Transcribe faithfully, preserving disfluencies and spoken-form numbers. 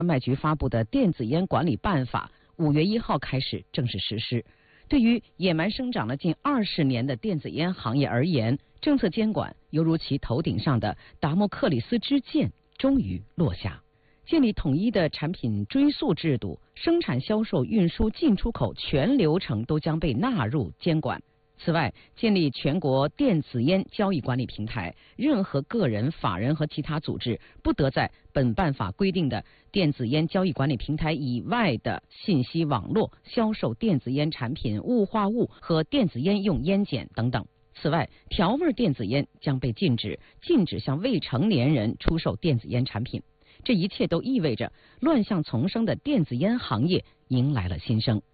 专卖局发布的电子烟管理办法五月一号开始正式实施。对于野蛮生长了近二十年的电子烟行业而言，政策监管犹如其头顶上的达摩克里斯之剑终于落下。建立统一的产品追溯制度，生产、销售、运输、进出口全流程都将被纳入监管。此外，建立全国电子烟交易管理平台，任何个人、法人和其他组织不得在本办法规定的电子烟交易管理平台以外的信息网络销售电子烟产品、雾化物和电子烟用烟碱等等。此外，调味电子烟将被禁止，禁止向未成年人出售电子烟产品。这一切都意味着乱象丛生的电子烟行业迎来了新生。